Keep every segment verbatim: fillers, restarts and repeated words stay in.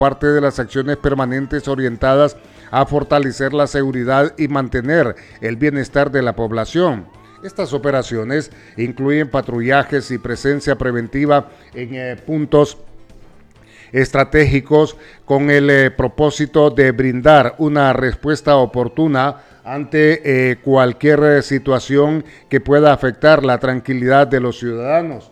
parte de las acciones permanentes orientadas a fortalecer la seguridad y mantener el bienestar de la población. Estas operaciones incluyen patrullajes y presencia preventiva en eh, puntos estratégicos con el eh, propósito de brindar una respuesta oportuna ante eh, cualquier eh, situación que pueda afectar la tranquilidad de los ciudadanos.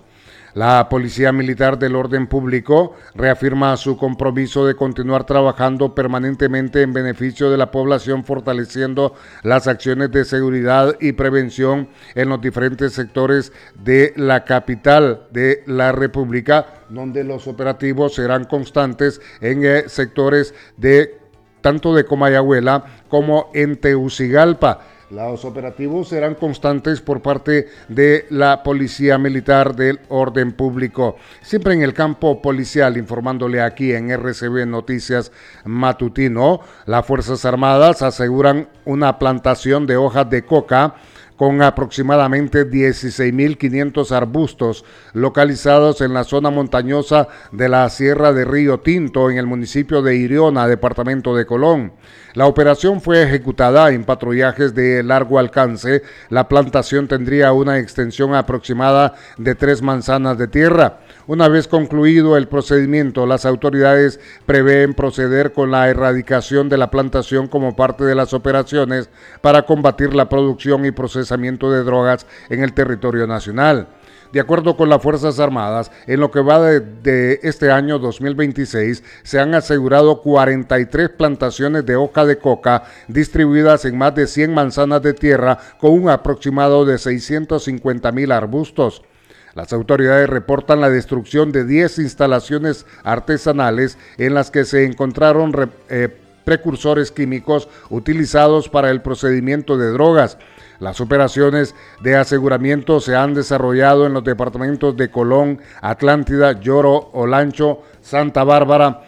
La Policía Militar del Orden Público reafirma su compromiso de continuar trabajando permanentemente en beneficio de la población, fortaleciendo las acciones de seguridad y prevención en los diferentes sectores de la capital de la República, donde los operativos serán constantes en eh, sectores de tanto de Comayagüela como en Tegucigalpa. Los operativos serán constantes por parte de la Policía Militar del Orden Público. Siempre en el campo policial, informándole aquí en R C B Noticias Matutino, las Fuerzas Armadas aseguran una plantación de hojas de coca con aproximadamente dieciséis mil quinientos arbustos localizados en la zona montañosa de la Sierra de Río Tinto, en el municipio de Iriona, departamento de Colón. La operación fue ejecutada en patrullajes de largo alcance. La plantación tendría una extensión aproximada de tres manzanas de tierra. Una vez concluido el procedimiento, las autoridades prevén proceder con la erradicación de la plantación como parte de las operaciones para combatir la producción y procesamiento de drogas en el territorio nacional. De acuerdo con las Fuerzas Armadas, en lo que va de, de este año dos mil veintiséis, se han asegurado cuarenta y tres plantaciones de hoja de coca distribuidas en más de cien manzanas de tierra con un aproximado de seiscientos cincuenta mil arbustos. Las autoridades reportan la destrucción de diez instalaciones artesanales en las que se encontraron re, eh, precursores químicos utilizados para el procedimiento de drogas. Las operaciones de aseguramiento se han desarrollado en los departamentos de Colón, Atlántida, Lloro, Olancho, Santa Bárbara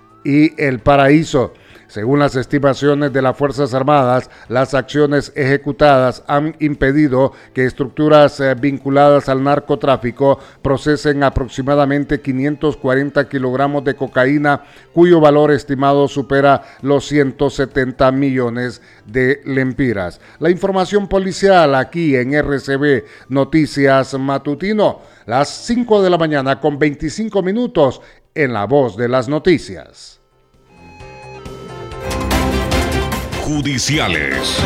y El Paraíso. Según las estimaciones de las Fuerzas Armadas, las acciones ejecutadas han impedido que estructuras eh, vinculadas al narcotráfico procesen aproximadamente quinientos cuarenta kilogramos de cocaína, cuyo valor estimado supera los ciento setenta millones de lempiras. La información policial aquí en R C B Noticias Matutino, las cinco de la mañana con veinticinco minutos en La Voz de las Noticias. Judiciales.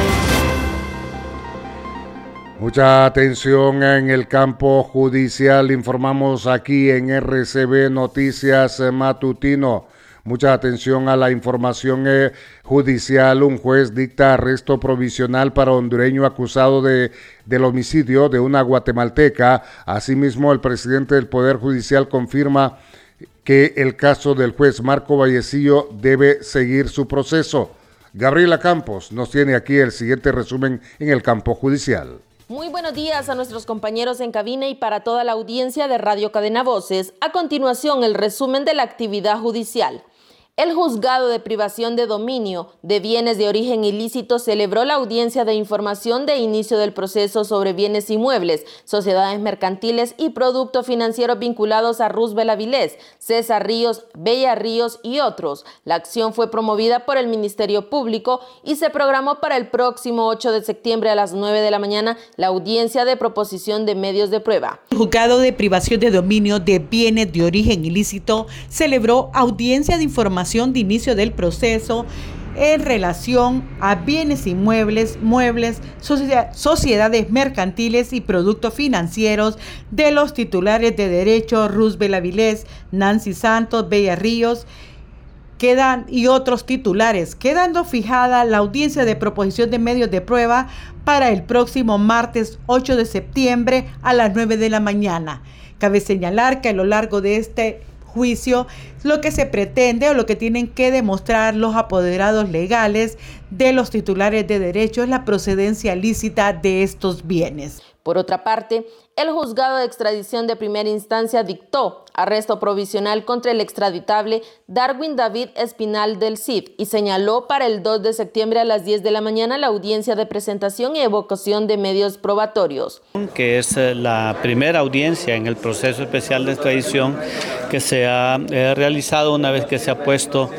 Mucha atención en el campo judicial, informamos aquí en R C B Noticias Matutino. Mucha atención a la información eh, judicial. Un juez dicta arresto provisional para hondureño acusado de, del homicidio de una guatemalteca. Asimismo, el presidente del Poder Judicial confirma que el caso del juez Marco Vallecillo debe seguir su proceso. Gabriela Campos nos tiene aquí el siguiente resumen en el campo judicial. Muy buenos días a nuestros compañeros en cabina y para toda la audiencia de Radio Cadena Voces. A continuación, el resumen de la actividad judicial. El Juzgado de Privación de Dominio de Bienes de Origen Ilícito celebró la audiencia de información de inicio del proceso sobre bienes inmuebles, sociedades mercantiles y productos financieros vinculados a Roosevelt Avilés, César Ríos, Bella Ríos y otros. La acción fue promovida por el Ministerio Público y se programó para el próximo ocho de septiembre a las nueve de la mañana la audiencia de proposición de medios de prueba. El Juzgado de Privación de Dominio de Bienes de Origen Ilícito celebró audiencia de información de inicio del proceso en relación a bienes inmuebles, muebles, sociedades mercantiles y productos financieros de los titulares de derecho Roosevelt Avilés, Nancy Santos, Bella Ríos quedan, y otros titulares, quedando fijada la audiencia de proposición de medios de prueba para el próximo martes ocho de septiembre a las nueve de la mañana. Cabe señalar que a lo largo de este juicio, lo que se pretende o lo que tienen que demostrar los apoderados legales de los titulares de derecho es la procedencia lícita de estos bienes. Por otra parte, el juzgado de extradición de primera instancia dictó arresto provisional contra el extraditable Darwin David Espinal del Cid y señaló para el dos de septiembre a las diez de la mañana la audiencia de presentación y evocación de medios probatorios. Que es la primera audiencia en el proceso especial de extradición que se ha eh, realizado una vez que se ha puesto